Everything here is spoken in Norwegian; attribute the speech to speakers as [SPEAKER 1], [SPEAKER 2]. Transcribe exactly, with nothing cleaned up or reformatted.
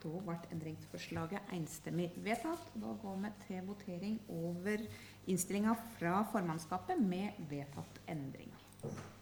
[SPEAKER 1] Da ble endringsforslaget enstemmig vedtatt. Da går vi til votering over innstillingen fra formannskapet med vedtatt endring.